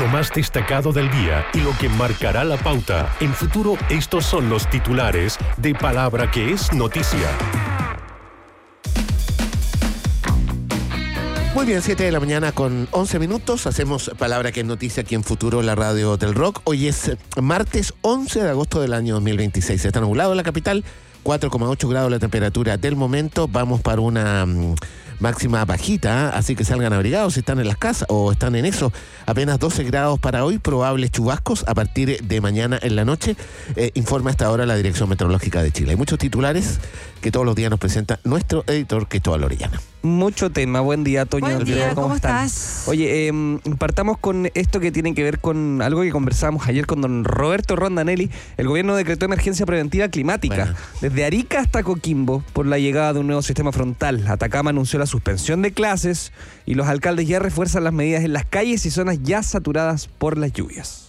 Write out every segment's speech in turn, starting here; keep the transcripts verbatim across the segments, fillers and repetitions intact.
Lo más destacado del día y lo que marcará la pauta. En Futuro, estos son los titulares de Palabra que es noticia. Muy bien, siete de la mañana con once minutos. Hacemos Palabra que es noticia aquí en Futuro, la radio del rock. Hoy es martes once de agosto del año dos mil veintiséis. Está nublado en la capital, cuatro coma ocho grados la temperatura del momento. Vamos para una um, máxima bajita, así que salgan abrigados si están en las casas o están en eso. Apenas doce grados para hoy, probables chubascos a partir de mañana en la noche. Eh, informa hasta ahora la Dirección Meteorológica de Chile. Hay muchos titulares que todos los días nos presenta nuestro editor Cristóbal Orellana. Mucho tema. Buen día, Toño. Buen día, ¿Cómo, ¿cómo están? estás? Oye, eh, partamos con esto que tiene que ver con algo que conversábamos ayer con don Roberto Rondanelli. El gobierno decretó emergencia preventiva climática. Bueno. Desde Arica hasta Coquimbo, por la llegada de un nuevo sistema frontal. Atacama anunció la suspensión de clases y los alcaldes ya refuerzan las medidas en las calles y zonas ya saturadas por las lluvias.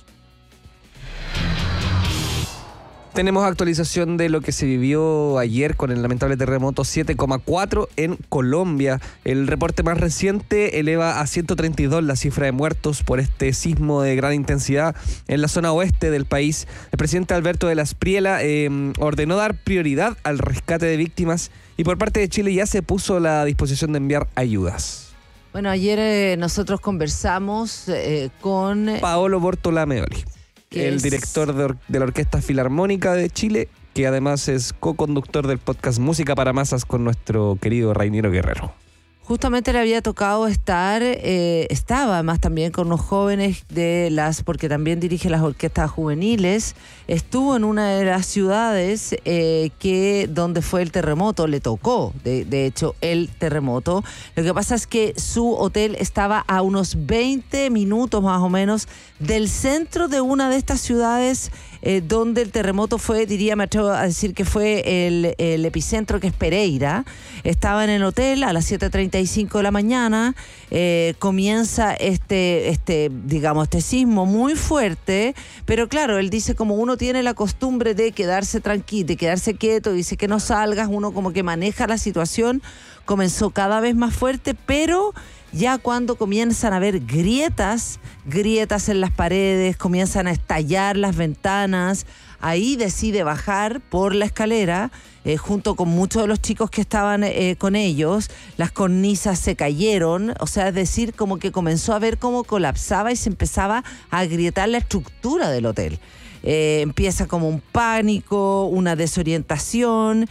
Tenemos actualización de lo que se vivió ayer con el lamentable terremoto siete coma cuatro en Colombia. El reporte más reciente eleva a ciento treinta y dos la cifra de muertos por este sismo de gran intensidad en la zona oeste del país. El presidente Alberto de la Espriella eh, ordenó dar prioridad al rescate de víctimas y por parte de Chile ya se puso a la disposición de enviar ayudas. Bueno, ayer eh, nosotros conversamos eh, con... Paolo Bortolameoli, el es... director de, or- de la Orquesta Filarmónica de Chile, que además es co-conductor del podcast Música para Masas con nuestro querido Rainiero Guerrero. Justamente le había tocado estar, eh, estaba además también con unos jóvenes de las, porque también dirige las orquestas juveniles, estuvo en una de las ciudades eh, que donde fue el terremoto, le tocó de, de hecho el terremoto. Lo que pasa es que su hotel estaba a unos veinte minutos más o menos del centro de una de estas ciudades eh, donde el terremoto fue, diría, me atrevo a decir que fue el, el epicentro, que es Pereira. Estaba en el hotel a las siete treinta y cinco de la mañana, eh, comienza este, este, digamos, este sismo muy fuerte, pero claro, él dice como uno tiene la costumbre de quedarse tranquilo, de quedarse quieto, dice que no salgas, uno como que maneja la situación, comenzó cada vez más fuerte, pero ya cuando comienzan a haber grietas, grietas en las paredes, comienzan a estallar las ventanas, ahí decide bajar por la escalera, eh, junto con muchos de los chicos que estaban eh, con ellos. Las cornisas se cayeron, o sea, es decir, como que comenzó a ver cómo colapsaba y se empezaba a agrietar la estructura del hotel. Eh, empieza como un pánico, una desorientación.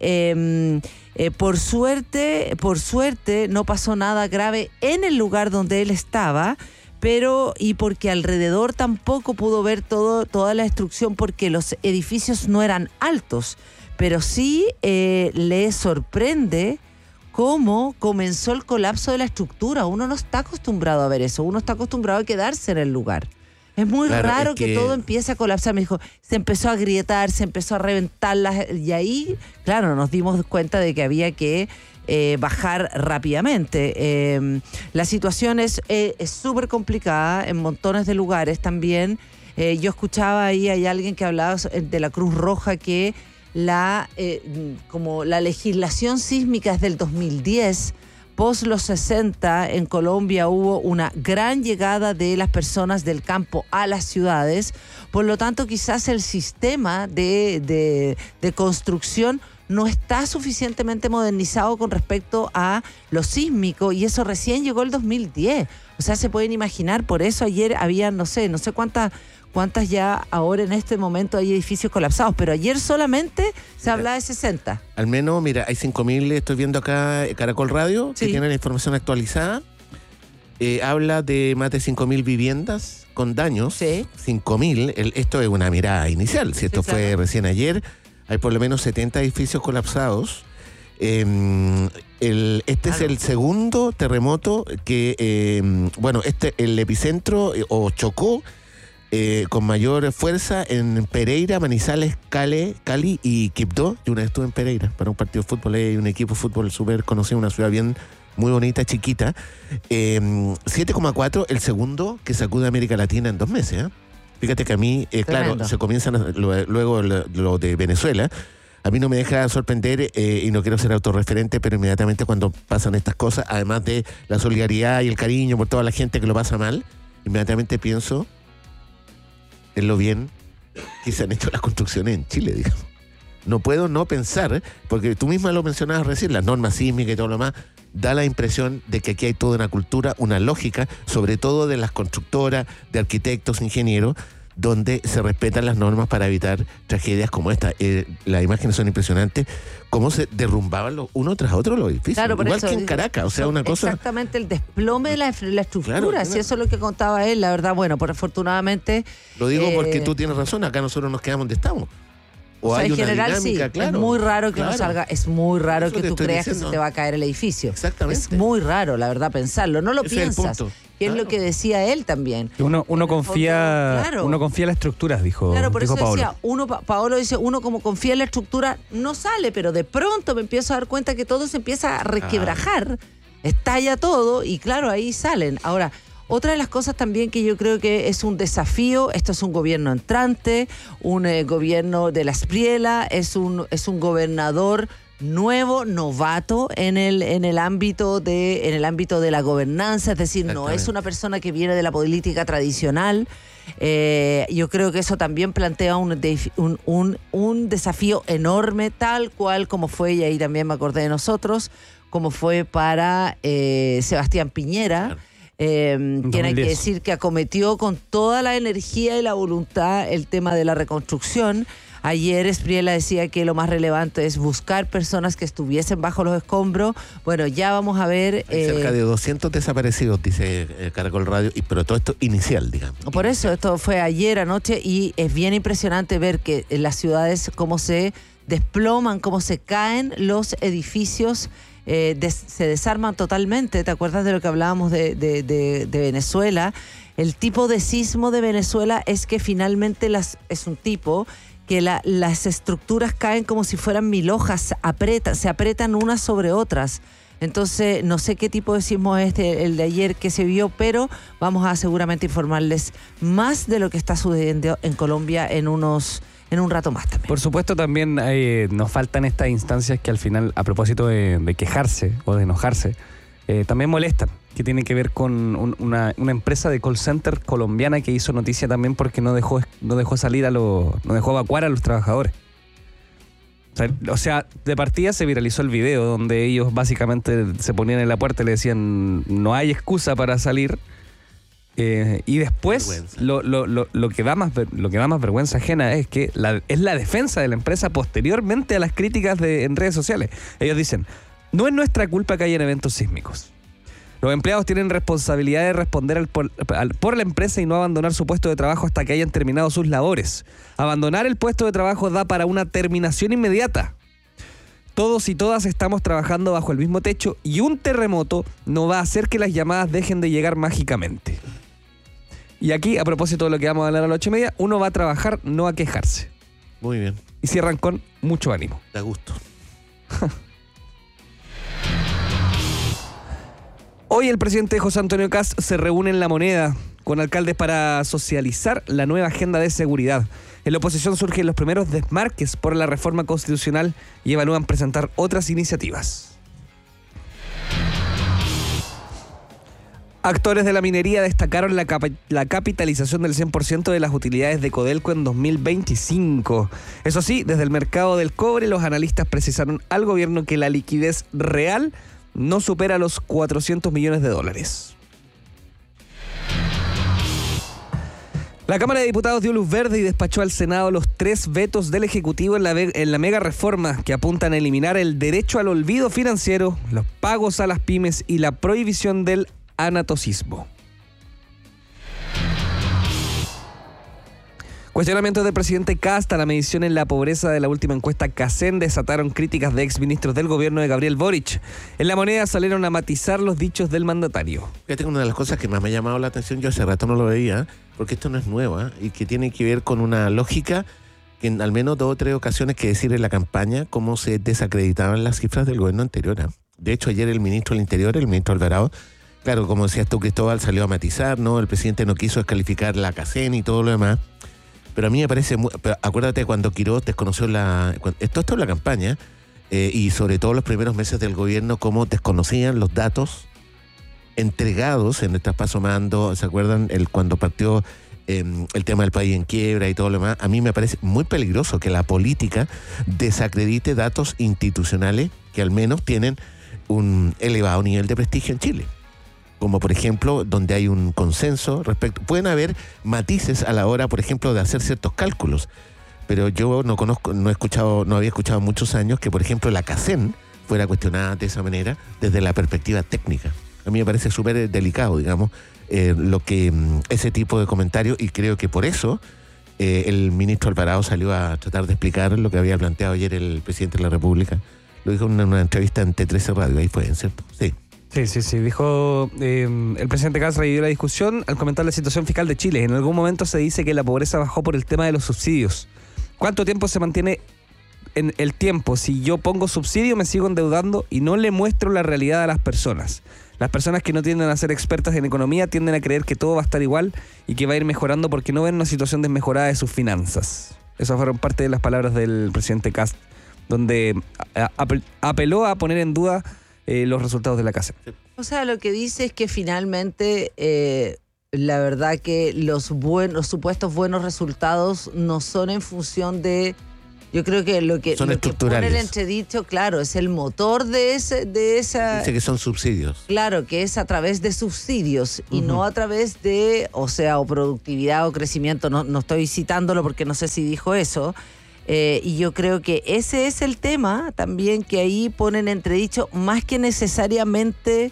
Eh, eh, por suerte, por suerte, no pasó nada grave en el lugar donde él estaba, pero y porque alrededor tampoco pudo ver todo, toda la destrucción, porque los edificios no eran altos, pero sí eh, le sorprende cómo comenzó el colapso de la estructura. Uno no está acostumbrado a ver eso, uno está acostumbrado a quedarse en el lugar. Es muy Claro, raro es que... que todo empiece a colapsar. Me dijo, se empezó a agrietar, se empezó a reventar las, y ahí, claro, nos dimos cuenta de que había que eh, bajar rápidamente. Eh, la situación es súper eh, complicada en montones de lugares también. Eh, yo escuchaba ahí, hay alguien que hablaba de la Cruz Roja, que la, eh, como la legislación sísmica es del dos mil diez. Post los sesenta, en Colombia hubo una gran llegada de las personas del campo a las ciudades, por lo tanto quizás el sistema de, de, de construcción no está suficientemente modernizado con respecto a lo sísmico, y eso recién llegó el dos mil diez. O sea, se pueden imaginar, por eso ayer había, no sé, no sé cuántas... cuántas ya ahora en este momento hay edificios colapsados, pero ayer solamente se hablaba de sesenta. Al menos, mira, hay cinco mil, estoy viendo acá Caracol Radio, Sí. que tiene la información actualizada. Eh, habla de más de cinco mil viviendas con daños. Sí. cinco mil, el, esto es una mirada inicial, si esto Sí, fue claro. recién ayer, hay por lo menos setenta edificios colapsados. Eh, el, este Claro. es el segundo terremoto que, eh, bueno, este el epicentro eh, o chocó Eh, con mayor fuerza en Pereira, Manizales, Cali, Cali y Quibdó. Yo una vez estuve en Pereira para un partido de fútbol, hay un equipo de fútbol súper conocido, una ciudad bien muy bonita, chiquita. Eh, siete coma cuatro, el segundo que sacude a América Latina en dos meses. ¿eh? Fíjate que a mí, eh, claro, Tremendo. se comienzan a- lo- luego lo, lo de Venezuela. A mí no me deja sorprender, eh, y no quiero ser autorreferente, pero inmediatamente cuando pasan estas cosas, además de la solidaridad y el cariño por toda la gente que lo pasa mal, inmediatamente pienso en lo bien que se han hecho las construcciones en Chile, digamos. No puedo no pensar, porque tú misma lo mencionabas recién, las normas sísmicas y todo lo demás, da la impresión de que aquí hay toda una cultura, una lógica, sobre todo de las constructoras, de arquitectos, ingenieros, donde se respetan las normas para evitar tragedias como esta. Eh, las imágenes son impresionantes, cómo se derrumbaban los, uno tras otro los edificios. Claro, igual eso, que en Caracas, o sea, una cosa... Exactamente, el desplome de la, la estructura, Claro, si claro. eso es lo que contaba él, la verdad, bueno, por afortunadamente... Lo digo eh, porque tú tienes razón, acá nosotros nos quedamos donde estamos. O, O sea, hay en una general dinámica, sí, claro. es muy raro que Claro. uno salga, es muy raro Eso que te tú estoy creas que diciendo. se te va a caer el edificio. Exactamente. Es muy raro, la verdad, pensarlo. No lo Ese es el piensas. punto. Que es Claro. lo que decía él también. Uno, uno En el confía, fondo, claro. uno confía en las estructuras, dijo, Claro, por dijo eso Paolo. decía, uno, Pa- Paolo dice, uno como confía en la estructura, no sale, pero de pronto me empiezo a dar cuenta que todo se empieza a requebrajar, estalla todo y claro, ahí salen. Ahora, otra de las cosas también que yo creo que es un desafío, esto es un gobierno entrante, un eh, gobierno de la Espriela, es un, es un gobernador nuevo, novato en el, en el ámbito de, en el ámbito de la gobernanza, es decir, no es Exactamente. una persona que viene de la política tradicional. Eh, yo creo que eso también plantea un, def- un, un, un desafío enorme, tal cual como fue, y ahí también me acordé de nosotros, como fue para eh, Sebastián Piñera. Claro. Eh, quien hay que dos mil diez. decir que acometió con toda la energía y la voluntad el tema de la reconstrucción. Ayer Espriella decía que lo más relevante es buscar personas que estuviesen bajo los escombros. Bueno, ya vamos a ver. Hay eh, cerca de doscientos desaparecidos, dice eh, Caracol Radio, y, pero todo esto inicial, digamos. Por eso, esto fue ayer anoche y es bien impresionante ver que en las ciudades cómo se desploman, cómo se caen los edificios, eh, des- se desarman totalmente. ¿Te acuerdas de lo que hablábamos de, de- de- de Venezuela? El tipo de sismo de Venezuela es que finalmente las, es un tipo que la- las estructuras caen como si fueran mil hojas, aprieta, se apretan unas sobre otras. Entonces, no sé qué tipo de sismo es este, el de ayer que se vio, pero vamos a seguramente informarles más de lo que está sucediendo en Colombia en unos en un rato más también. Por supuesto, también eh, nos faltan estas instancias que al final, a propósito de, de quejarse o de enojarse, eh, también molestan, que tiene que ver con un- una, una empresa de call center colombiana que hizo noticia también porque no dejó, no dejó salir a los, no dejó evacuar a los trabajadores. O sea, o sea, de partida se viralizó el video donde ellos básicamente se ponían en la puerta y le decían no hay excusa para salir. Eh, y después Vergüenza. lo, lo, lo, lo que da más ver- lo que da más vergüenza ajena es que la, es la defensa de la empresa posteriormente a las críticas de, en redes sociales. Ellos dicen, no es nuestra culpa que hayan eventos sísmicos. Los empleados tienen responsabilidad de responder al por, al- por la empresa y no abandonar su puesto de trabajo hasta que hayan terminado sus labores. Abandonar el puesto de trabajo da para una terminación inmediata. Todos y todas estamos trabajando bajo el mismo techo y un terremoto no va a hacer que las llamadas dejen de llegar mágicamente. Y aquí, a propósito de lo que vamos a hablar a las ocho y media, uno va a trabajar, no a quejarse. Muy bien, Y cierran con mucho ánimo. da gusto. Hoy el presidente José Antonio Kast se reúne en La Moneda con alcaldes para socializar la nueva agenda de seguridad. En la oposición surgen los primeros desmarques por la reforma constitucional y evalúan presentar otras iniciativas. Actores de la minería destacaron la, capa- la capitalización del cien por ciento de las utilidades de Codelco en dos mil veinticinco. Eso sí, desde el mercado del cobre, los analistas precisaron al gobierno que la liquidez real no supera los cuatrocientos millones de dólares. La Cámara de Diputados dio luz verde y despachó al Senado los tres vetos del Ejecutivo en la, ve- en la mega reforma que apuntan a eliminar el derecho al olvido financiero, los pagos a las pymes y la prohibición del anatocismo. Cuestionamientos del presidente Kast a la medición en la pobreza de la última encuesta Casen desataron críticas de exministros del gobierno de Gabriel Boric. En La Moneda salieron a matizar los dichos del mandatario. Fíjate que una de las cosas que más me ha llamado la atención, yo hace rato no lo veía, porque esto no es nuevo, ¿eh? Y que tiene que ver con una lógica que en al menos dos o tres ocasiones que decir en la campaña cómo se desacreditaban las cifras del gobierno anterior. ¿eh? De hecho, ayer el ministro del Interior, el ministro Alvarado, claro, como decías tú, Cristóbal, salió a matizar, ¿no? El presidente no quiso descalificar la CACEN y todo lo demás. Pero a mí me parece muy... Pero acuérdate cuando Quiroz desconoció la... cuando- esto esto en la campaña, eh, y sobre todo los primeros meses del gobierno, cómo desconocían los datos entregados en el traspaso mando. ¿Se acuerdan el cuando partió eh, el tema del país en quiebra y todo lo demás? A mí me parece muy peligroso que la política desacredite datos institucionales que al menos tienen un elevado nivel de prestigio en Chile. Como por ejemplo, donde hay un consenso respecto... Pueden haber matices a la hora, por ejemplo, de hacer ciertos cálculos. Pero yo no conozco, no he escuchado, no había escuchado muchos años que, por ejemplo, la CACEN fuera cuestionada de esa manera desde la perspectiva técnica. A mí me parece súper delicado, digamos, eh, lo que ese tipo de comentarios, y creo que por eso eh, el ministro Alvarado salió a tratar de explicar lo que había planteado ayer el presidente de la República. Lo dijo en una, una entrevista en T trece Radio, ahí fue, ¿cierto? Sí. Sí, sí, sí. Dijo, eh, el presidente Kast revivió la discusión al comentar la situación fiscal de Chile. En algún momento se dice que la pobreza bajó por el tema de los subsidios. ¿Cuánto tiempo se mantiene en el tiempo? Si yo pongo subsidio me sigo endeudando y no le muestro la realidad a las personas. Las personas que no tienden a ser expertas en economía tienden a creer que todo va a estar igual y que va a ir mejorando porque no ven una situación desmejorada de sus finanzas. Esas fueron parte de las palabras del presidente Kast, donde apeló a poner en duda Eh, los resultados de la CACEN. O sea, lo que dice es que finalmente eh, la verdad que los buenos, los supuestos buenos resultados no son en función de, yo creo que lo que, son lo estructurales. Que pone el entredicho, claro, es el motor de ese, de esa. Dice que son subsidios. Claro, que es a través de subsidios y Uh-huh. no a través de, o sea, o productividad o crecimiento. No, no estoy citándolo porque no sé si dijo eso. Eh, y yo creo que ese es el tema también que ahí ponen entredicho, más que necesariamente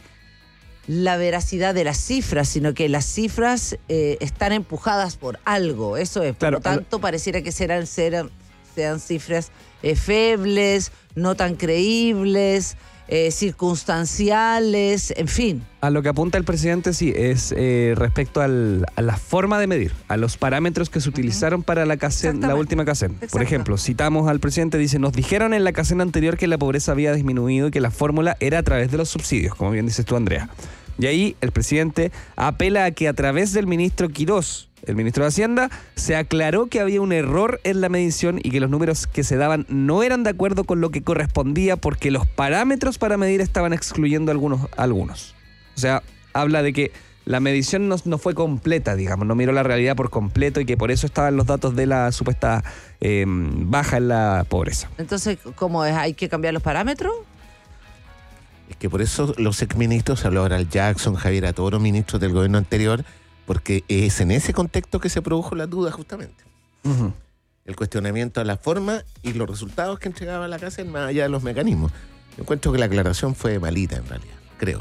la veracidad de las cifras, sino que las cifras eh, están empujadas por algo. Eso es, por Claro, lo tanto, pareciera que serán, serán, sean cifras eh, febles, no tan creíbles, eh, circunstanciales, en fin. A lo que apunta el presidente, sí, es eh, respecto al, a la forma de medir, a los parámetros que se utilizaron uh-huh. para la CACEN, la última CACEN. Exacto. Por ejemplo, citamos al presidente, dice, nos dijeron en la CACEN anterior que la pobreza había disminuido y que la fórmula era a través de los subsidios, como bien dices tú, Andrea. Y ahí el presidente apela a que a través del ministro Quirós, el ministro de Hacienda, se aclaró que había un error en la medición y que los números que se daban no eran de acuerdo con lo que correspondía porque los parámetros para medir estaban excluyendo algunos. algunos. O sea, habla de que la medición no, no fue completa, digamos, no miró la realidad por completo y que por eso estaban los datos de la supuesta eh, baja en la pobreza. Entonces, ¿cómo es? ¿Hay que cambiar los parámetros? Es que por eso los exministros, habló Oral Jackson, Javier Atoro, ministros del gobierno anterior, porque es en ese contexto que se produjo la duda justamente. Uh-huh. El cuestionamiento a la forma y los resultados que entregaba la CACEN más allá de los mecanismos. Yo encuentro que la aclaración fue malita en realidad, creo.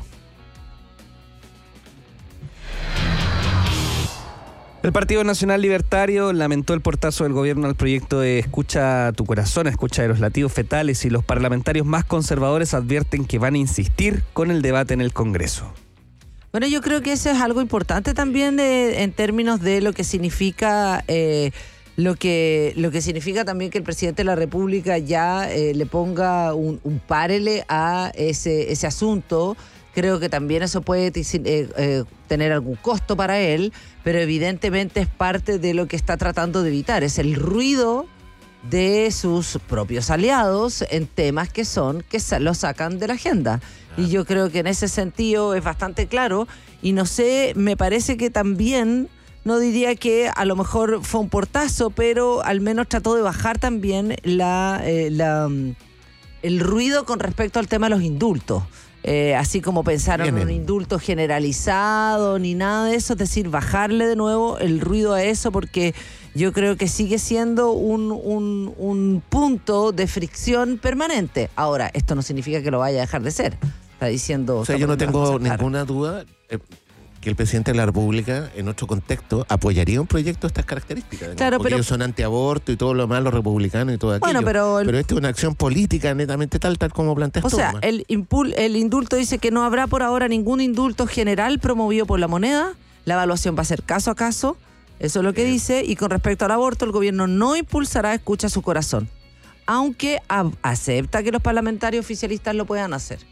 El Partido Nacional Libertario lamentó el portazo del gobierno al proyecto de Escucha tu Corazón, Escucha de los Latidos Fetales, y los parlamentarios más conservadores advierten que van a insistir con el debate en el Congreso. Bueno, yo creo que eso es algo importante también eh, en términos de lo que significa eh, lo que lo que significa también que el presidente de la República ya eh, le ponga un, un párele a ese, ese asunto. Creo que también eso puede eh, eh, tener algún costo para él, pero evidentemente es parte de lo que está tratando de evitar. Es el ruido de sus propios aliados en temas que son, que lo sacan de la agenda. Y yo creo que en ese sentido es bastante claro. Y no sé, me parece que también, no diría que a lo mejor fue un portazo, pero al menos trató de bajar también la, eh, la, el ruido con respecto al tema de los indultos. Eh, así como pensaron en un indulto generalizado ni nada de eso, es decir, bajarle de nuevo el ruido a eso, porque yo creo que sigue siendo un, un, un punto de fricción permanente. Ahora, esto no significa que lo vaya a dejar de ser. Está diciendo... O sea, yo no tengo ninguna duda eh, que el presidente de la República, en otro contexto, apoyaría un proyecto de estas características. Claro, porque pero, ellos son antiaborto y todo lo demás, los republicanos y todo aquello. Bueno, pero... El, pero esto es una acción política netamente tal, tal como planteas tú. O tú, sea, el, impul, el indulto dice que no habrá por ahora ningún indulto general promovido por la moneda. La evaluación va a ser caso a caso. Eso es lo que Bien. dice. Y con respecto al aborto, el gobierno no impulsará Escucha su Corazón, aunque a, acepta que los parlamentarios oficialistas lo puedan hacer.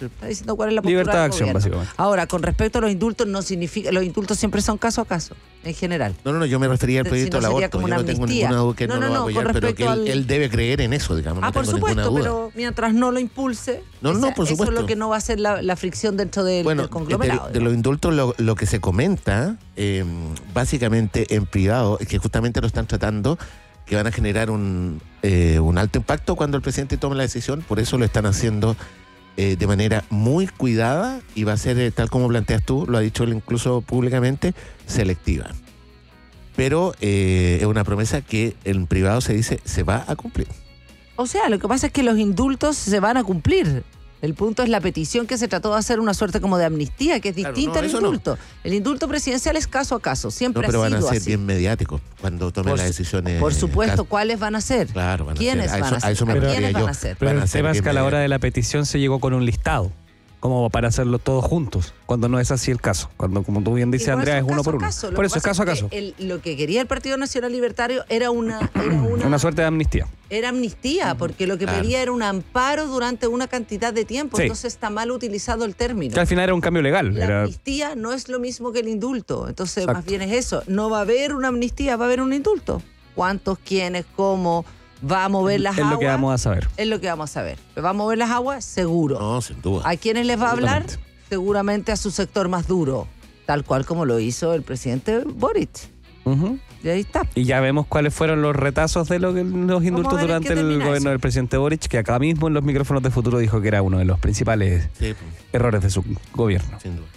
Está diciendo cuál es la postura Libertad de del acción, gobierno. básicamente. Ahora, con respecto a los indultos, no significa, los indultos siempre son caso a caso, en general. No, no, no, yo me refería al Si proyecto no, del sería aborto. como Yo una no tengo amnistía. ninguna duda que No, no, no, lo va a no, apoyar, con pero que él, respecto al- él debe creer en eso, digamos. Ah, no por tengo ninguna supuesto, duda. pero mientras no lo impulse, No, no, esa- por eso es supuesto. lo que no va a ser la, la fricción dentro del, Bueno, del de, conglomerado. de los indultos lo, lo que se comenta, eh, básicamente en privado, es que justamente lo están tratando, que van a generar un, eh, un alto impacto cuando el presidente tome la decisión, por eso lo están haciendo eh, de manera muy cuidada y va a ser, eh, tal como planteas tú, lo ha dicho él incluso públicamente, selectiva. Pero eh, es una promesa que en privado se dice se va a cumplir. O sea, lo que pasa es que los indultos se van a cumplir. El punto es la petición que se trató de hacer una suerte como de amnistía, que es Claro, distinta no, al eso no. indulto. El indulto presidencial es caso a caso, No, siempre pero ha van a sido ser así. bien mediáticos cuando tomen Por las su- decisiones. Por supuesto, Cas- ¿cuáles van a ser? Claro, van a ¿Quiénes ser. A van eso, a ser? a eso me ¿Quiénes refería van yo. a ser? Pero Van el a ser tema es bien que a la hora mediáticos. de la petición se llegó con un listado, como para hacerlo todos juntos, cuando no es así el caso. Cuando, como tú bien dices, Y por Andrea, es eso uno caso por a uno. caso. Lo Por que eso es pasa caso a que caso. el- lo que quería el Partido Nacional Libertario era una, era una, Una suerte de amnistía. era amnistía, porque lo que Claro. pedía era un amparo durante una cantidad de tiempo. Sí. Entonces está mal utilizado el término. Que al final era un cambio legal. La Era, amnistía no es lo mismo que el indulto. Entonces, Exacto. más bien es eso. No va a haber una amnistía, va a haber un indulto. ¿Cuántos, quiénes, cómo va a mover las es aguas? lo que vamos a saber. Es lo que vamos a saber. ¿Va a mover las aguas? Seguro. No, sin duda. ¿A quiénes les va a hablar? Absolutamente. Seguramente a su sector más duro. Tal cual como lo hizo el presidente Boric. Ujú. Y ahí está. Y ya vemos cuáles fueron los retazos de lo que- los indultos ver en durante qué el termina gobierno eso. del presidente Boric, que acá mismo en los micrófonos de Futuro dijo que era uno de los principales Sí, pues, errores de su gobierno. sin duda.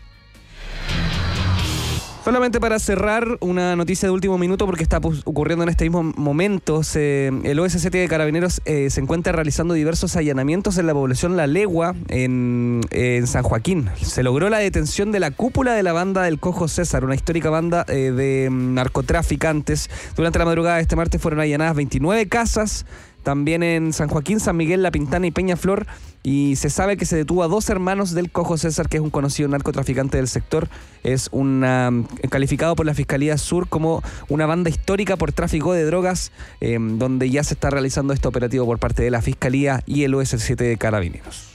Solamente para cerrar, una noticia de último minuto porque está pues, ocurriendo en este mismo momento. Se- el O S C T de Carabineros eh, se encuentra realizando diversos allanamientos en la población La Legua, en, en San Joaquín. Se logró la detención de la cúpula de la banda del Cojo César, una histórica banda eh, de mm, narcotraficantes. Durante la madrugada de este martes fueron allanadas veintinueve casas, también en San Joaquín, San Miguel, La Pintana y Peñaflor, y se sabe que se detuvo a dos hermanos del Cojo César, que es un conocido narcotraficante del sector. Es una, calificado por la Fiscalía Sur como una banda histórica por tráfico de drogas, eh, donde ya se está realizando este operativo por parte de la Fiscalía y el O S C T de Carabineros.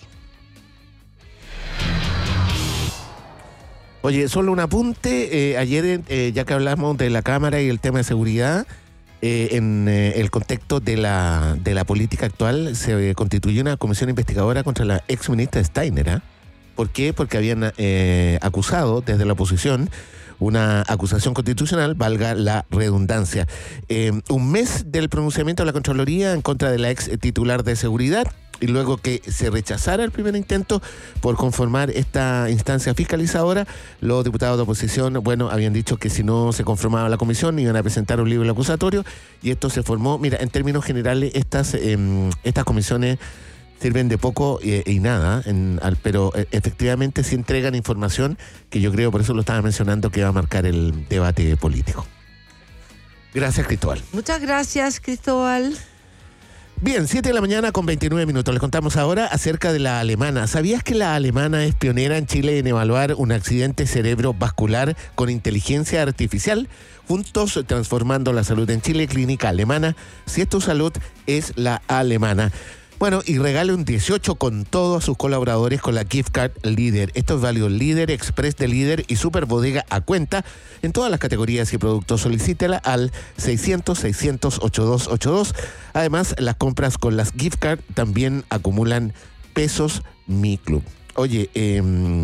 Oye, solo un apunte. Eh, ayer, eh, ya que hablamos de la Cámara y el tema de seguridad, eh, en eh, el contexto de la, de la política actual, se eh, constituyó una comisión investigadora contra la ex ministra Steiner. ¿Ah? ¿Por qué? Porque habían eh, acusado desde la oposición una acusación constitucional, valga la redundancia. Eh, un mes del pronunciamiento de la Contraloría en contra de la ex titular de seguridad, y luego que se rechazara el primer intento por conformar esta instancia fiscalizadora, los diputados de oposición, bueno, habían dicho que si no se conformaba la comisión iban a presentar un libro acusatorio, y esto se formó. Mira, en términos generales, estas, eh, estas comisiones sirven de poco y, y nada, en, al, pero eh, efectivamente sí entregan información que yo creo, por eso lo estaba mencionando, que va a marcar el debate político. Gracias, Cristóbal. Muchas gracias, Cristóbal. Bien, siete de la mañana con veintinueve minutos. Les contamos ahora acerca de la alemana. ¿Sabías que la alemana es pionera en Chile en evaluar un accidente cerebrovascular con inteligencia artificial? Juntos transformando la salud en Chile, Clínica Alemana. Si es tu salud, es la alemana. Bueno, y regale un dieciocho con todo a sus colaboradores con la Gift Card Líder. Esto es válido Líder, Express de Líder y Super Bodega a cuenta en todas las categorías y productos. Solicítela al seiscientos, seiscientos, ochenta y dos ochenta y dos. Además, las compras con las Gift Card también acumulan pesos Mi Club. Oye, eh,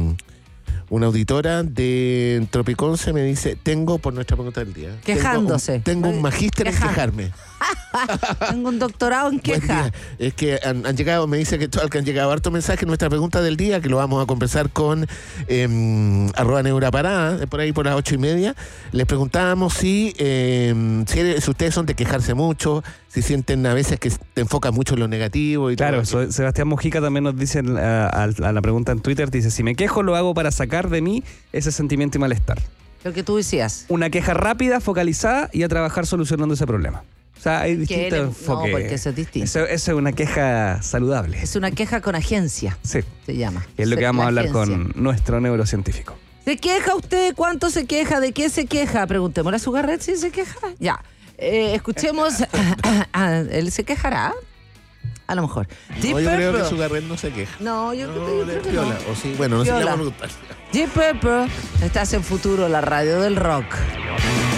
una auditora de Tropiconce me dice, tengo, por nuestra pregunta del día, Quejándose. Tengo un, tengo un magíster en Queja. quejarme. Tengo un doctorado en Buen queja. día. Es que han, han llegado, me dice que, que han llegado harto mensaje en nuestra pregunta del día, que lo vamos a conversar con eh, arroba neuraparada, por ahí por las ocho y media. Les preguntábamos si, eh, si, eres- si ustedes son de quejarse mucho, si sienten a veces que te enfocas mucho en lo negativo y Claro, todo. so- Sebastián Mujica también nos dice a, a- a la pregunta en Twitter, dice, si me quejo lo hago para sacar de mí ese sentimiento y malestar. Lo que tú decías. Una queja rápida, focalizada y a trabajar solucionando ese problema. O sea, hay Que distintos él- enfoques. no, porque eso es distinto. Eso, eso es una queja saludable. Es una queja con agencia, Sí, se llama. es lo que Se- vamos a la hablar agencia. con nuestro neurocientífico. ¿Se queja usted? ¿Cuánto se queja? ¿De qué se queja? Preguntémosle a su Garret si se queja. Ya. Eh, escuchemos. Ah, ¿él se quejará? A lo mejor. No, Deep yo creo Purple. que Sugar Ray no se queja. No, yo, No, creo- yo le creo que piola. no. O sí, bueno, no sé si le Piola. vamos a preguntar. Deep Purple. Estás en Futuro, la radio del rock.